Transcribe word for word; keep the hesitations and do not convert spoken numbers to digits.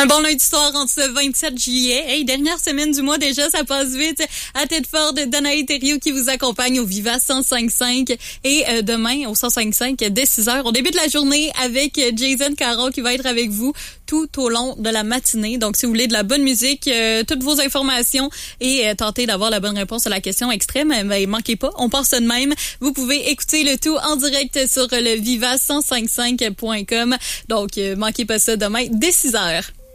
Un bon lundi soir en ce vingt-sept juillet. Hey, dernière semaine du mois déjà, ça passe vite. À tête forte, Danaï Thériault qui vous accompagne au Viva cent cinq cinq. Et euh, demain, au cent cinq cinq, dès six heures, on débute la journée avec Jason Caron qui va être avec vous tout au long de la matinée. Donc, si vous voulez de la bonne musique, euh, toutes vos informations et euh, tenter d'avoir la bonne réponse à la question extrême, ben, manquez pas, on part ça de même. Vous pouvez écouter le tout en direct sur le viva cent cinquante-cinq point com. Donc, euh, manquez pas ça demain dès six heures.